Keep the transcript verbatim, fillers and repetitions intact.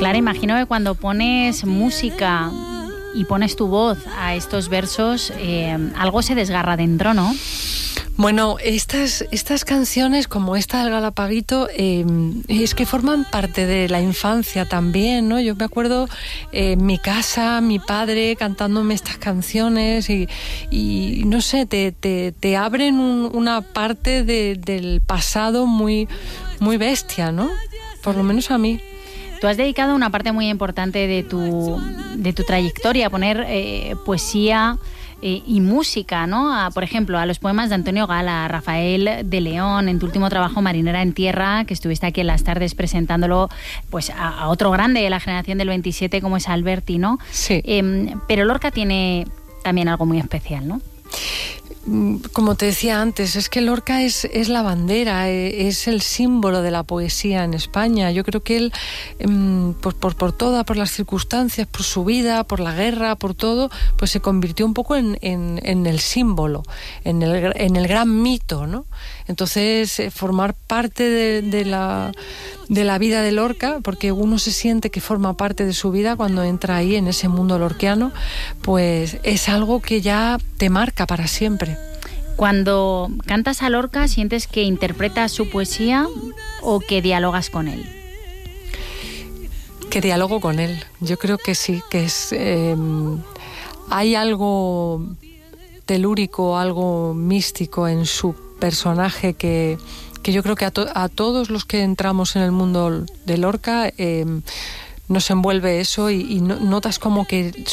Clara, imagino que cuando pones música y pones tu voz a estos versos, eh, algo se desgarra dentro, ¿no? Bueno, estas, estas canciones, como esta del Galapaguito, eh, es que forman parte de la infancia también, ¿no? Yo me acuerdo en eh, mi casa, mi padre cantándome estas canciones y, y no sé, te, te, te abren un, una parte de, del pasado muy, muy bestia, ¿no? Por lo menos a mí. Tú has dedicado una parte muy importante de tu, de tu trayectoria a poner eh, poesía eh, y música, ¿no? A, por ejemplo, a los poemas de Antonio Gala, a Rafael de León, en tu último trabajo Marinera en Tierra, que estuviste aquí en Las Tardes presentándolo pues a, a otro grande de la generación del veintisiete como es Alberti, ¿no? Sí. Eh, pero Lorca tiene también algo muy especial, ¿no? Como te decía antes, es que Lorca es, es la bandera, es el símbolo de la poesía en España. Yo creo que él, por, por, por toda, por las circunstancias, por su vida, por la guerra, por todo, pues se convirtió un poco en, en, en el símbolo, en el, en el gran mito, ¿no? Entonces, formar parte de, de, la, de la vida de Lorca, porque uno se siente que forma parte de su vida cuando entra ahí en ese mundo lorquiano, pues es algo que ya te marca para siempre. Cuando cantas a Lorca, ¿sientes que interpretas su poesía o que dialogas con él? Que dialogo con él. Yo creo que sí, que es eh, hay algo telúrico, algo místico en su personaje que, que yo creo que a, to- a todos los que entramos en el mundo de Lorca eh, nos envuelve eso y, y no, notas como que